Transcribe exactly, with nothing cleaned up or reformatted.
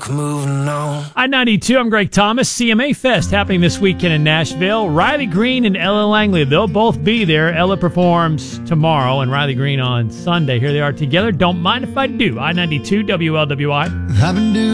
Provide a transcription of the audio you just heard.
like moving on. I ninety-two, I'm Greg Thomas. C M A Fest happening this weekend in Nashville. Riley Green and Ella Langley, they'll both be there. Ella performs tomorrow and Riley Green on Sunday. Here they are together. Don't mind if I do. I ninety-two, W L W I. I've been doing